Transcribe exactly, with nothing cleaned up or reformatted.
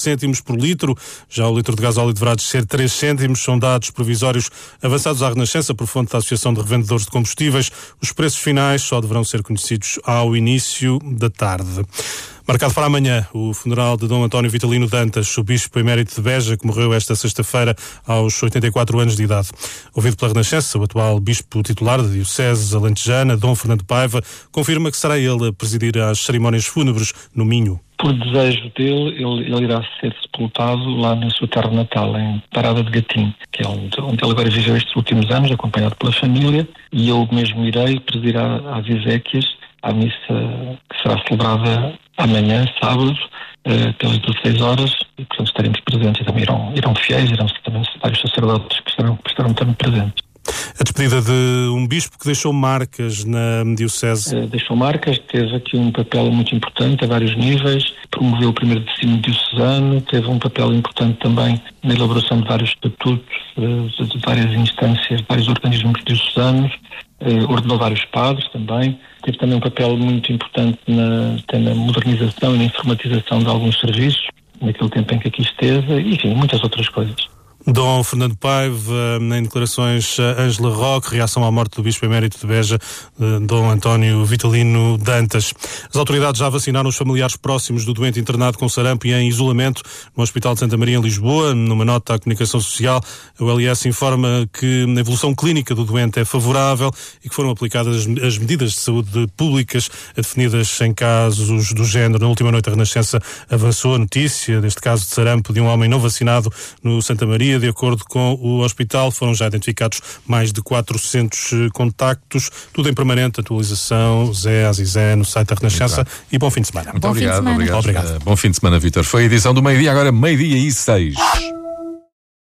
cêntimos por litro. Já o litro de gasóleo deverá descer três cêntimos. São dados provisórios avançados à Renascença por fonte da Associação de Revendedores de Combustíveis. Os preços finais só deverão ser conhecidos ao início da tarde. Marcado para amanhã o funeral de Dom António Vitalino Dantas, o bispo emérito de Beja, que morreu esta sexta-feira aos oitenta e quatro anos de idade. Ouvido pela Renascença, o atual bispo titular da Diocese alentejana, Dom Fernando Paiva, confirma que será ele a presidir as cerimónias fúnebres no Minho. Por desejo dele, ele, ele irá ser sepultado lá na sua terra natal, em Parada de Gatim, que é onde, onde ele agora viveu estes últimos anos, acompanhado pela família, e eu mesmo irei presidir às exéquias, à missa que será celebrada amanhã, sábado, uh, pelas dezesseis horas, e portanto estaremos presentes, e também irão, irão fiéis, irão também vários sacerdotes que estarão, que estarão também presentes. A despedida de um bispo que deixou marcas na Diocese. Uh, deixou marcas, teve aqui um papel muito importante a vários níveis, promoveu o primeiro decímio diocesano, teve um papel importante também na elaboração de vários estatutos, uh, de várias instâncias, de vários organismos diocesanos, uh, ordenou vários padres também, teve também um papel muito importante na, na modernização e na informatização de alguns serviços, naquele tempo em que aqui esteve, e enfim, muitas outras coisas. Dom Fernando Paiva, em declarações Ângela Roque, reação à morte do bispo emérito de Beja, Dom António Vitalino Dantas. As autoridades já vacinaram os familiares próximos do doente internado com sarampo e em isolamento no Hospital de Santa Maria, em Lisboa. Numa nota à comunicação social, a U L S informa que a evolução clínica do doente é favorável e que foram aplicadas as medidas de saúde públicas definidas em casos do género. Na última noite, a Renascença avançou a notícia deste caso de sarampo de um homem não vacinado no Santa Maria. De acordo com o hospital, foram já identificados mais de quatrocentos contactos, tudo em permanente atualização, Zé Azizé, no site da Renascença. E bom fim de semana. Muito bom obrigado, fim de semana. obrigado. Obrigado. Uh, bom fim de semana, Vítor. Foi a edição do meio-dia, agora meio-dia e seis.